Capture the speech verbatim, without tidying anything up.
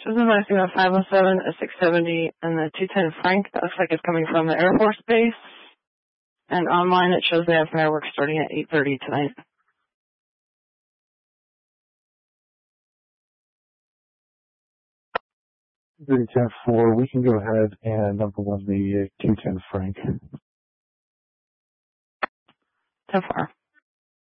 Shows in my scene a five oh seven, a six seventy, and the two ten Frank. That looks like it's coming from the Air Force Base. And online it shows they have fireworks starting at eight thirty tonight. three ten four, we can go ahead and number one the uh, two ten Frank. So far.